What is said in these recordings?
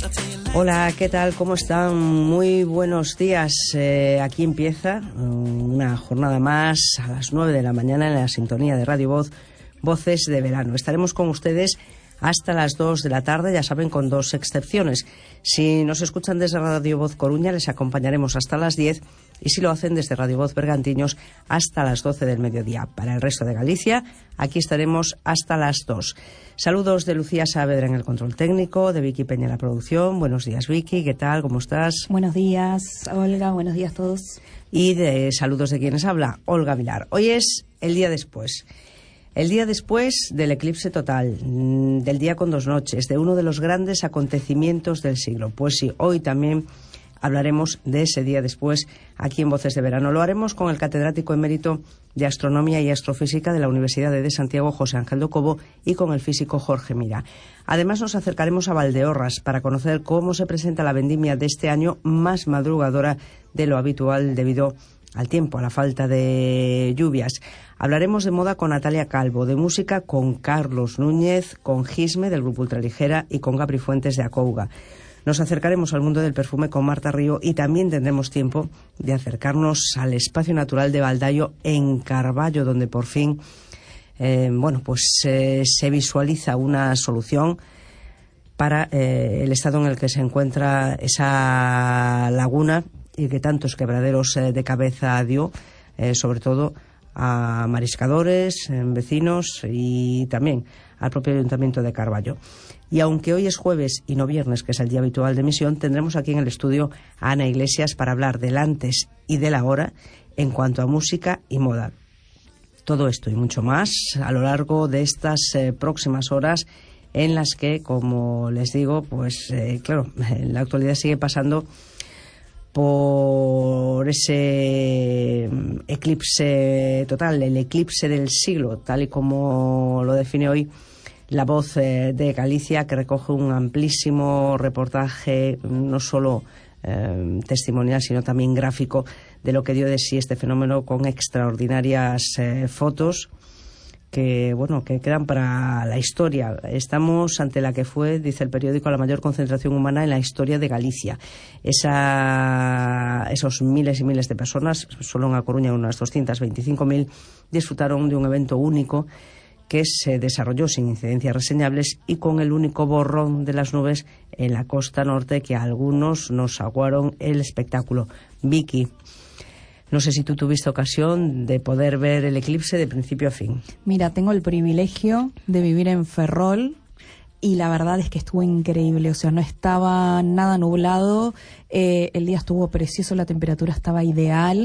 Hola, ¿qué tal? ¿Cómo están? Muy buenos días. Aquí empieza una jornada más a las 9 de la mañana en la sintonía de Radio Voz, Voces de Verano. Estaremos con ustedes hasta las 2 de la tarde, ya saben, con dos excepciones. Si nos escuchan desde Radio Voz Coruña, les acompañaremos hasta las 10, y si lo hacen desde Radio Voz Bergantiños, hasta las 12 del mediodía. Para el resto de Galicia, aquí estaremos hasta las 2. Saludos de Lucía Saavedra en el control técnico, de Vicky Peña en la producción. Buenos días, Vicky, ¿qué tal? ¿Cómo estás? Buenos días, Olga, buenos días a todos. Y de saludos de quienes habla, Olga Vilar. Hoy es el día después. El día después del eclipse total, del día con dos noches, de uno de los grandes acontecimientos del siglo. Pues sí, hoy también hablaremos de ese día después aquí en Voces de Verano. Lo haremos con el catedrático emérito de Astronomía y Astrofísica de la Universidad de Santiago, José Ángel do Cobo, y con el físico Jorge Mira. Además, nos acercaremos a Valdeorras para conocer cómo se presenta la vendimia de este año, más madrugadora de lo habitual debido al tiempo, a la falta de lluvias. Hablaremos de moda con Natalia Calvo, de música con Carlos Núñez, con Gisme del grupo Ultraligera y con Gabri Fuentes de Acouga. Nos acercaremos al mundo del perfume con Marta Río, y también tendremos tiempo de acercarnos al espacio natural de Baldaio en Carballo, donde por fin se visualiza una solución para el estado en el que se encuentra esa laguna y que tantos quebraderos de cabeza dio, sobre todo a mariscadores, vecinos y también al propio Ayuntamiento de Carballo. Y aunque hoy es jueves y no viernes, que es el día habitual de emisión, tendremos aquí en el estudio a Ana Iglesias para hablar del antes y del ahora en cuanto a música y moda. Todo esto y mucho más a lo largo de estas próximas horas, en las que, como les digo, la actualidad sigue pasando por ese eclipse total, el eclipse del siglo, tal y como lo define hoy La Voz de Galicia, que recoge un amplísimo reportaje, no solo testimonial, sino también gráfico, de lo que dio de sí este fenómeno, con extraordinarias fotos que quedan para la historia. Estamos ante la que fue, dice el periódico, la mayor concentración humana en la historia de Galicia. Esos miles y miles de personas, solo en A Coruña unas 225.000, disfrutaron de un evento único que se desarrolló sin incidencias reseñables y con el único borrón de las nubes en la costa norte, que a algunos nos aguaron el espectáculo. Vicky, no sé si tú tuviste ocasión de poder ver el eclipse de principio a fin. Mira, tengo el privilegio de vivir en Ferrol y la verdad es que estuvo increíble. O sea, no estaba nada nublado, el día estuvo precioso, la temperatura estaba ideal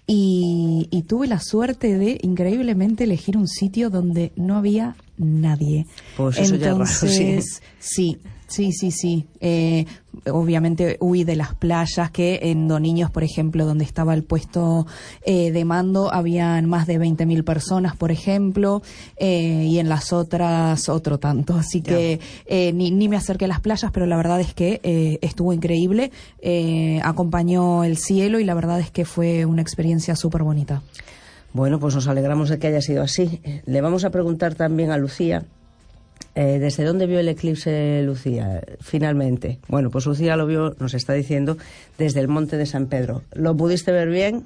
y tuve la suerte de, increíblemente, elegir un sitio donde no había nadie. Pues eso entonces, ya es raro, sí. Sí. Obviamente huí de las playas, que en Doniños, por ejemplo, donde estaba el puesto de mando, habían más de 20.000 personas, por ejemplo, y en las otras otro tanto. Así que ni me acerqué a las playas, pero la verdad es que estuvo increíble. Acompañó el cielo y la verdad es que fue una experiencia súper bonita. Bueno, pues nos alegramos de que haya sido así. Le vamos a preguntar también a Lucía, ¿desde dónde vio el eclipse Lucía, finalmente? Bueno, pues Lucía lo vio, nos está diciendo, desde el Monte de San Pedro. ¿Lo pudiste ver bien?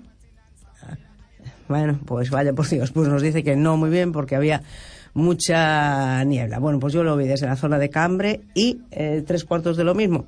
Bueno, pues vaya por Dios, pues nos dice que no muy bien porque había mucha niebla. Bueno, pues yo lo vi desde la zona de Cambre y 3/4 de lo mismo.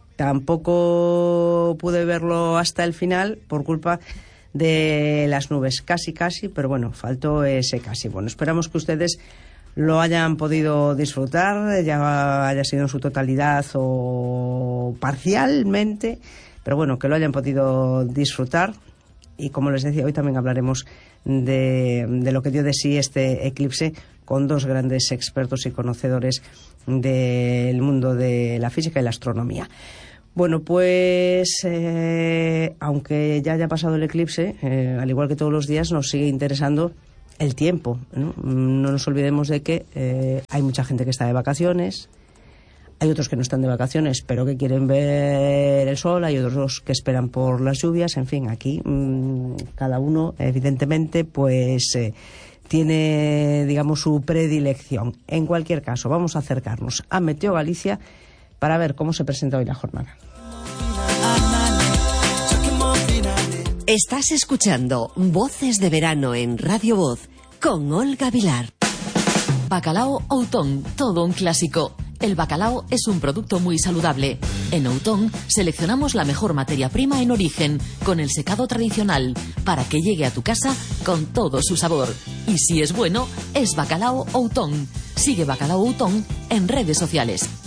Tampoco pude verlo hasta el final por culpa de las nubes, casi, pero bueno, faltó ese casi. Bueno, esperamos que ustedes lo hayan podido disfrutar, ya haya sido en su totalidad o parcialmente, pero bueno, que lo hayan podido disfrutar. Y como les decía, hoy también hablaremos de lo que dio de sí este eclipse con dos grandes expertos y conocedores del mundo de la física y la astronomía. Bueno, pues aunque ya haya pasado el eclipse, al igual que todos los días, nos sigue interesando el tiempo, ¿no? No nos olvidemos de que hay mucha gente que está de vacaciones, hay otros que no están de vacaciones pero que quieren ver el sol, hay otros que esperan por las lluvias, en fin, aquí cada uno evidentemente pues tiene, digamos, su predilección. En cualquier caso, vamos a acercarnos a Meteo Galicia para ver cómo se presenta hoy la jornada. Estás escuchando Voces de Verano en Radio Voz con Olga Vilar. Bacalao Outón, todo un clásico. El bacalao es un producto muy saludable. En Outón seleccionamos la mejor materia prima en origen, con el secado tradicional, para que llegue a tu casa con todo su sabor. Y si es bueno, es Bacalao Outón. Sigue Bacalao Outón en redes sociales.